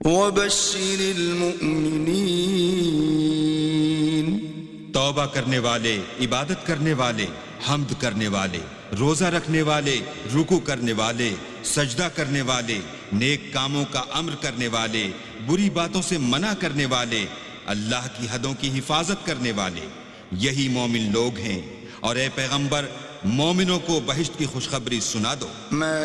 वबश्शिरिल मुमिनीन, तौबा करने वाले, इबादत करने वाले, हम्द करने वाले, रोजा रखने वाले, रुकू करने वाले, सजदा करने वाले, नेक कामों का अम्र करने वाले, बुरी बातों से मना करने वाले, अल्लाह की हदों की हिफाजत करने वाले, यही मोमिन लोग हैं। और ए पैगंबर, मोमिनों को बहिश्त की खुशखबरी सुना दो।